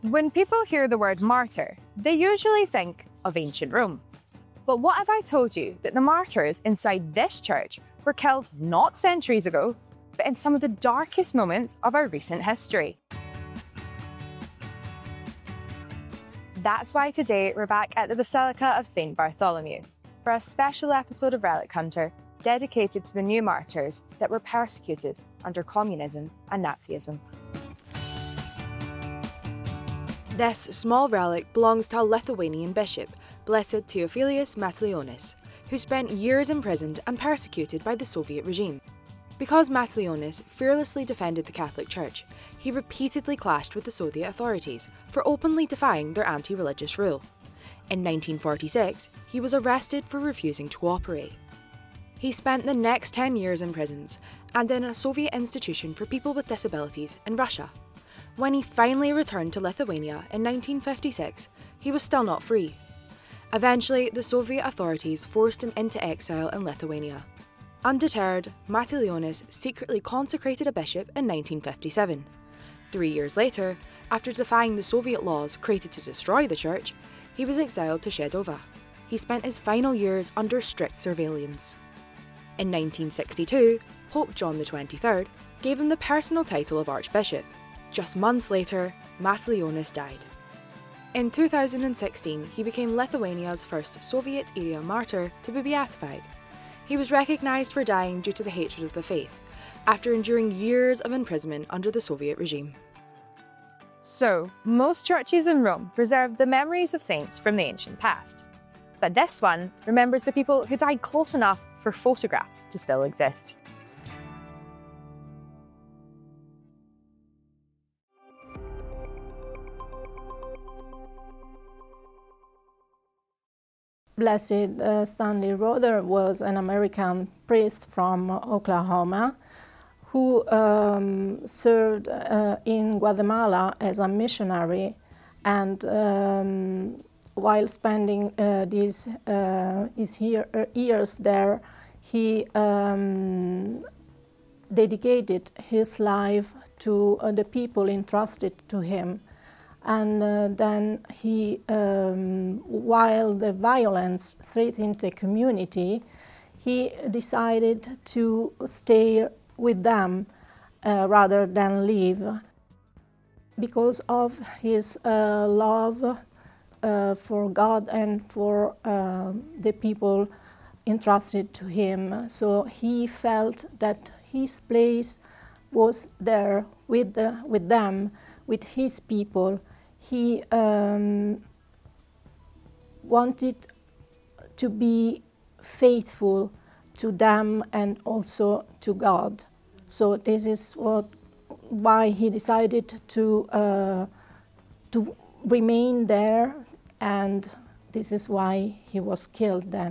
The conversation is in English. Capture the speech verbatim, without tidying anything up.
When people hear the word martyr, they usually think of ancient Rome. But what if I told you that the martyrs inside this church were killed not centuries ago, but in some of the darkest moments of our recent history? That's why today we're back at the Basilica of Saint Bartholomew for a special episode of Relic Hunter dedicated to the new martyrs that were persecuted under communism and Nazism. This small relic belongs to a Lithuanian bishop, Blessed Theophilus Matulionis, who spent years imprisoned and persecuted by the Soviet regime. Because Matulionis fearlessly defended the Catholic Church, he repeatedly clashed with the Soviet authorities for openly defying their anti-religious rule. In nineteen forty-six, he was arrested for refusing to cooperate. He spent the next ten years in prisons and in a Soviet institution for people with disabilities in Russia. When he finally returned to Lithuania in nineteen fifty-six, he was still not free. Eventually, the Soviet authorities forced him into exile in Lithuania. Undeterred, Matulionis secretly consecrated a bishop in nineteen fifty-seven. Three years later, after defying the Soviet laws created to destroy the church, he was exiled to Shedova. He spent his final years under strict surveillance. In nineteen sixty-two, Pope John the twenty-third gave him the personal title of Archbishop. Just months later, Matulionis died. In two thousand sixteen, he became Lithuania's first Soviet-era martyr to be beatified. He was recognised for dying due to the hatred of the faith, after enduring years of imprisonment under the Soviet regime. So, most churches in Rome preserve the memories of saints from the ancient past. But this one remembers the people who died close enough for photographs to still exist. Blessed uh, Stanley Rother was an American priest from Oklahoma who um, served uh, in Guatemala as a missionary, and um, while spending uh, these uh, his year, uh, years there, he um, dedicated his life to uh, the people entrusted to him. And uh, then he, um, while the violence threatened the community, he decided to stay with them uh, rather than leave. Because of his uh, love uh, for God and for uh, the people entrusted to him. So he felt that his place was there with, the, with them, with his people. He um, wanted to be faithful to them and also to God. So this is what, why he decided to, uh, to remain there, and this is why he was killed then.